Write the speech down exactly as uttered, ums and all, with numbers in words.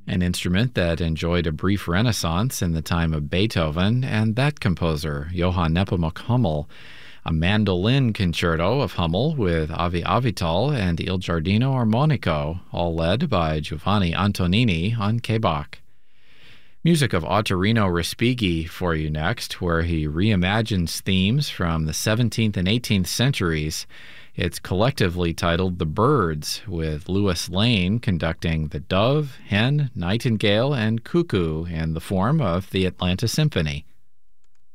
an instrument that enjoyed a brief renaissance in the time of Beethoven and that composer, Johann Nepomuk Hummel, a mandolin concerto of Hummel with Avi Avital and Il Giardino Armonico, all led by Giovanni Antonini on K-Bach. Music of Ottorino Respighi for you next, where he reimagines themes from the seventeenth and eighteenth centuries. It's collectively titled The Birds, with Louis Lane conducting the dove, hen, nightingale, and cuckoo in the form of the Atlanta Symphony.